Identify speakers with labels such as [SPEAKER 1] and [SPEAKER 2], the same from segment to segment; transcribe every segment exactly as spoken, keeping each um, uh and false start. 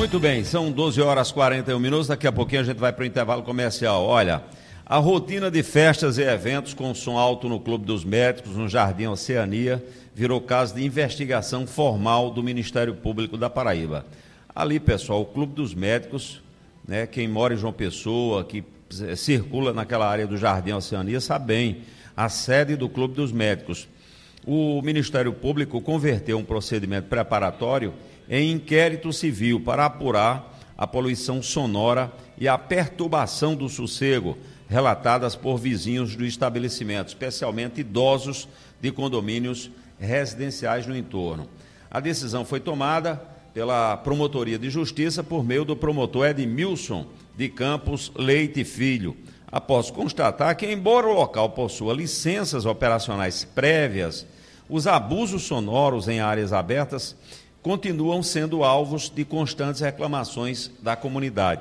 [SPEAKER 1] Muito bem, são doze horas e quarenta e um minutos, daqui a pouquinho a gente vai para o intervalo comercial. Olha, a rotina de festas e eventos com som alto no Clube dos Médicos, no Jardim Oceania, virou caso de investigação formal do Ministério Público da Paraíba. Ali, pessoal, o Clube dos Médicos, né, quem mora em João Pessoa, que circula naquela área do Jardim Oceania, sabe bem, a sede do Clube dos Médicos. O Ministério Público converteu um procedimento preparatório em inquérito civil para apurar a poluição sonora e a perturbação do sossego relatadas por vizinhos do estabelecimento, especialmente idosos de condomínios residenciais no entorno. A decisão foi tomada pela Promotoria de Justiça por meio do promotor Edmilson de Campos Leite Filho, após constatar que, embora o local possua licenças operacionais prévias, os abusos sonoros em áreas abertas continuam sendo alvos de constantes reclamações da comunidade.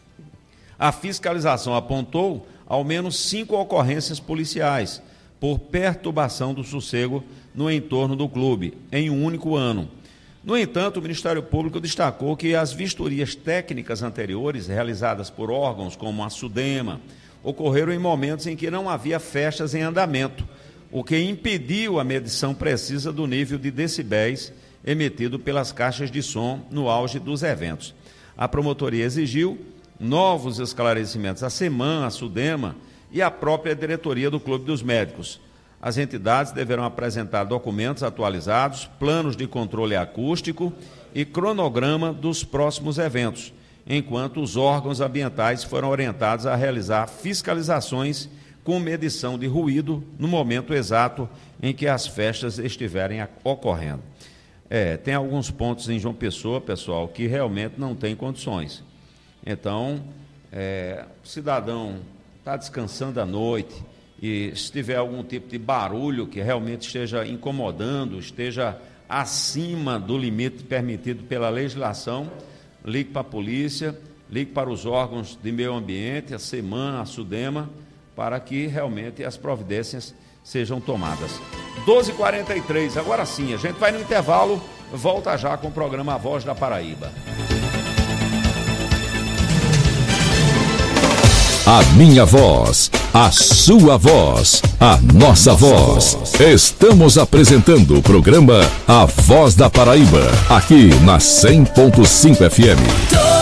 [SPEAKER 1] A fiscalização apontou ao menos cinco ocorrências policiais por perturbação do sossego no entorno do clube, em um único ano. No entanto, o Ministério Público destacou que as vistorias técnicas anteriores, realizadas por órgãos como a SUDEMA, ocorreram em momentos em que não havia festas em andamento, o que impediu a medição precisa do nível de decibéis emitido pelas caixas de som no auge dos eventos. A promotoria exigiu novos esclarecimentos à SEMAN, à SUDEMA e à própria diretoria do Clube dos Médicos. As entidades deverão apresentar documentos atualizados, planos de controle acústico e cronograma dos próximos eventos, enquanto os órgãos ambientais foram orientados a realizar fiscalizações com medição de ruído no momento exato em que as festas estiverem ocorrendo. É, tem alguns pontos em João Pessoa, pessoal, que realmente não tem condições. Então, é, o cidadão está descansando à noite e se tiver algum tipo de barulho que realmente esteja incomodando, esteja acima do limite permitido pela legislação, ligue para a polícia, ligue para os órgãos de meio ambiente, a SEMAN, a SUDEMA, para que realmente as providências sejam tomadas. doze e quarenta e três, agora sim, a gente vai no intervalo, volta já com o programa A Voz da Paraíba.
[SPEAKER 2] A minha voz, a sua voz, a nossa voz. Estamos apresentando o programa A Voz da Paraíba, aqui na cem ponto cinco F M.